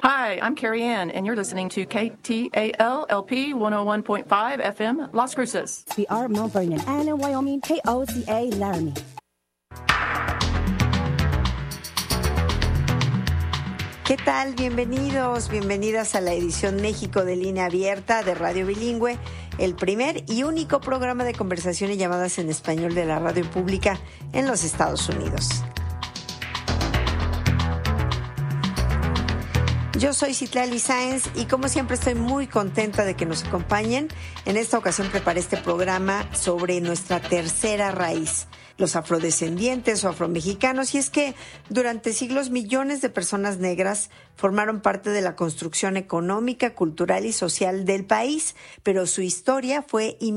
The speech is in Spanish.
Hi, I'm Carrie Ann, and you're listening to KTAL-LP 101.5 FM, Las Cruces. We are Mount Vernon, and in Wyoming, KOCA Laramie. ¿Qué tal? Bienvenidos, bienvenidas a la edición México de Línea Abierta de Radio Bilingüe, el primer y único programa de conversación y llamadas en español de la radio pública en los Estados Unidos. Yo soy Citlali Sáenz y como siempre estoy muy contenta de que nos acompañen. En esta ocasión preparé este programa sobre nuestra tercera raíz, los afrodescendientes o afromexicanos, y es que durante siglos millones de personas negras formaron parte de la construcción económica, cultural y social del país, pero su historia fue